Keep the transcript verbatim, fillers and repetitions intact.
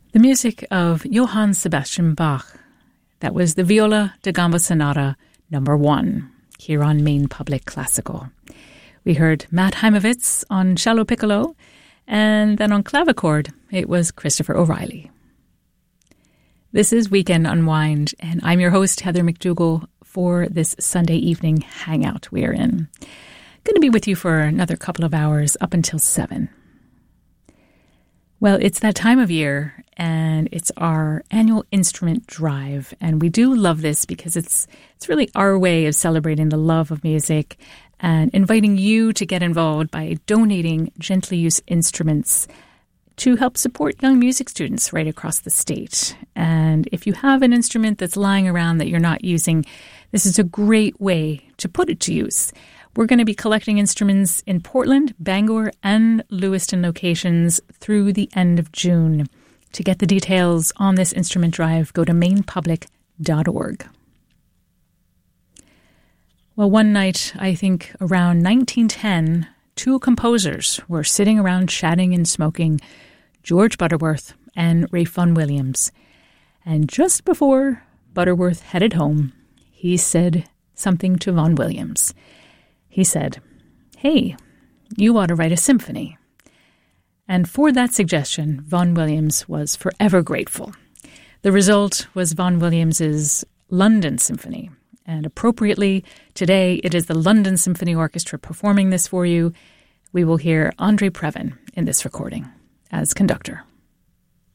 The music of Johann Sebastian Bach. That was the Viola da Gamba Sonata number one, here on Maine Public Classical. We heard Matt Heimovitz on cello piccolo, and then on clavichord, it was Christopher O'Reilly. This is Weekend Unwind, and I'm your host, Heather McDougall, for this Sunday evening hangout we are in. Going to be with you for another couple of hours up until seven. Well, it's that time of year, and it's our annual instrument drive, and we do love this because it's it's really our way of celebrating the love of music and inviting you to get involved by donating gently used instruments to help support young music students right across the state. And if you have an instrument that's lying around that you're not using, this is a great way to put it to use. We're going to be collecting instruments in Portland, Bangor, and Lewiston locations through the end of June. To get the details on this instrument drive, go to maine public dot org. Well, one night, I think around nineteen ten, two composers were sitting around chatting and smoking, George Butterworth and Ralph Vaughan Williams. And just before Butterworth headed home, he said something to Vaughan Williams. He said, "Hey, you ought to write a symphony." And for that suggestion, Vaughan Williams was forever grateful. The result was Vaughan Williams's London Symphony. And appropriately, today it is the London Symphony Orchestra performing this for you. We will hear Andre Previn in this recording as conductor.